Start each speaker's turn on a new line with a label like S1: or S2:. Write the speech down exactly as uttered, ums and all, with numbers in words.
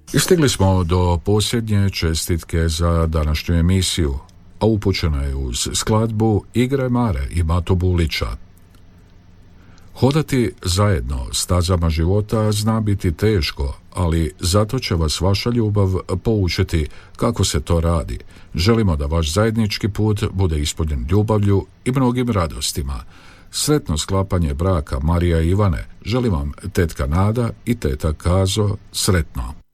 S1: I stigli smo do posljednje čestitke za današnju emisiju, a upućena je uz skladbu Igre Mare i Mato Bulića. Hodati zajedno stazama života zna biti teško, ali zato će vas vaša ljubav poučiti kako se to radi. Želimo da vaš zajednički put bude ispunjen ljubavlju i mnogim radostima. Sretno sklapanje braka Marija i Ivane želim vam tetka Nada i teta Kazo. Sretno.